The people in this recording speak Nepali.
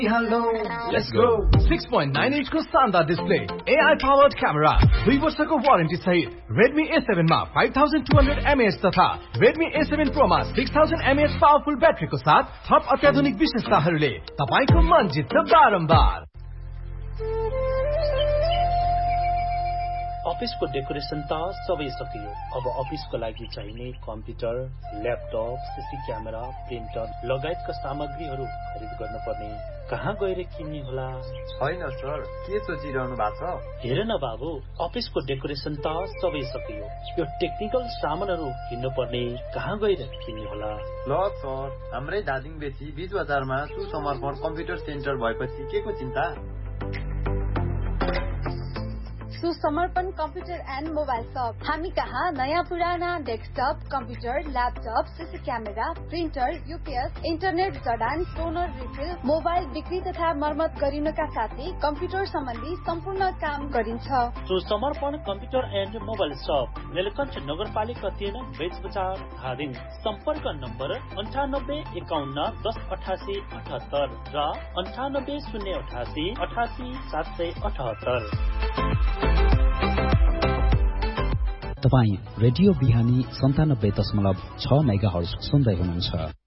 Hello, let's go. 6.9 inch को शानदार डिस्प्ले, AI powered camera, 2 वर्षको वारेन्टी सहित Redmi A7 मा 5200 mAh तथा Redmi A7 Pro मा 6000 mAh पावरफुल ब्याट्रीको साथ थप अत्याधुनिक विशेषताहरूले तपाईको मन जित्छ बारम्बार। अफिसको डेकोरेसन त सबै सकियो। अब अफिसको लागि चाहिने computer, laptop, CC camera, printer लगायतका सामग्रीहरू खरिद गर्न पर्ने कहाँ गएर किन्ने होला? छैन सर, के सोचिरहनु भएको छ? हेर न बाबु, अफिसको डेकोरेसन त सबै सकियो। यो टेक्निकल सामानहरू किन्नु पर्ने कहाँ गएर किन्ने होला? ल सर, हाम्रै दादिङ बेसी बीच बजारमा सुसमर्पण कम्प्युटर सेन्टर भएपछि के को चिन्ता? सुसमर्पण कम्प्युटर एन्ड मोबाइल शप। हामी कहाँ नयाँ पुराना desktop, computer, laptop, CC camera, printer, UPS, internet जडान, टोनर रिफिल, मोबाइल बिक्री तथा मर्मत गरिनका साथै कम्प्युटर सम्बन्धी सम्पूर्ण काम गरिन्छ। सुसमर्पण कम्प्युटर एन्ड मोबाइल शप, नीलकण्ठ नगरपालिका 3, बेच बजार, धादिङ। सम्पर्क नम्बर 9851108878 र 9808887778। तपाईँ रेडियो बिहानी 97.6 मेगाहर्ज सुन्दै हुनुहुन्छ।